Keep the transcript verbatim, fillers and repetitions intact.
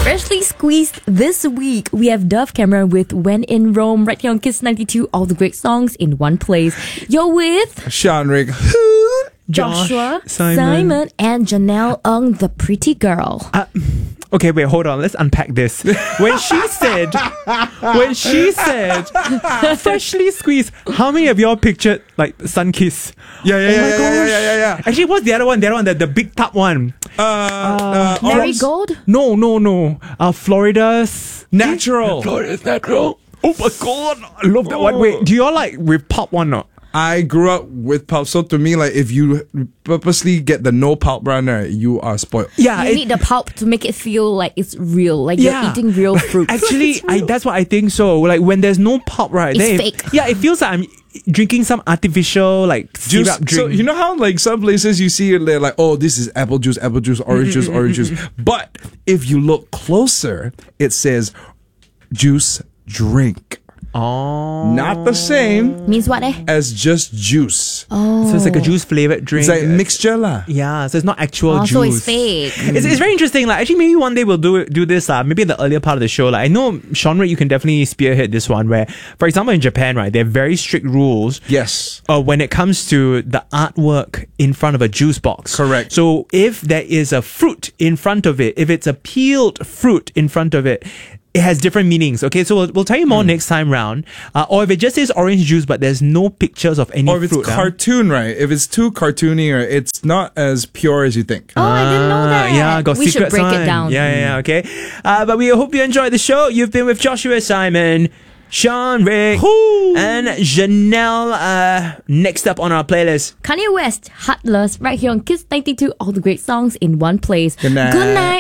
Freshly squeezed this week, we have Dove Cameron with When in Rome, right here on Kiss ninety-two, all the great songs in one place. You're with Sean Rick, Joshua, Josh, Simon. Simon, and Janelle Ung, the pretty girl. Uh, okay, wait, hold on. Let's unpack this. When she said, when she said, freshly squeezed, how many of y'all pictured like sun kiss? Yeah, yeah, Oh yeah, my yeah, gosh. yeah, yeah, yeah, yeah. Actually, what's the other one? The other one, the, the big top one. Uh, uh, orange- Marigold? No, no, no. Uh, Florida's natural. Florida's natural. Oh my god, I love that one. Wait, do y'all like with pop one or? I grew up with pulp, so to me, like if you purposely get the no pulp brand, right, you are spoiled. Yeah, You it- need the pulp to make it feel like it's real, like Yeah. you're eating real fruit. Actually, I, that's what I think. So, like when there's no pulp, right? It's then it- fake. yeah, it feels like I'm drinking some artificial like Juice. syrup So drink. you know how like some places you see they're like, oh, this is apple juice, apple juice, orange juice, orange juice. But if you look closer, it says juice drink. Oh, Not the same Means what eh? as just juice. Oh. so it's like a juice flavored drink. It's like mixture lah. Yeah, so it's not actual Oh, juice. so it's fake. It's, it's very interesting. Like actually, maybe one day we'll do do this. Uh, maybe in the earlier part of the show. Like I know, Sean, you can definitely spearhead this one. Where, for example, in Japan, right, they have very strict rules. Yes. Uh, when it comes to the artwork in front of a juice box. Correct. So if there is a fruit in front of it, if it's a peeled fruit in front of it, it has different meanings. Okay, so we'll, we'll tell you more Hmm. next time round. Uh, or if it just says orange juice, but there's no pictures of any Or if it's fruit. ah. cartoon, right? If it's too cartoony, or it's not as pure as you think. Oh, I didn't know Ah, that. Yeah, got we should secrets break on. it down. Yeah, yeah, yeah, okay. Uh, but we hope you enjoyed the show. You've been with Joshua Simon, Sean Rick, and Janelle. Uh, next up on our playlist. Kanye West, Heartless, right here on Kiss ninety-two, all the great songs in one place. Good night. Good night.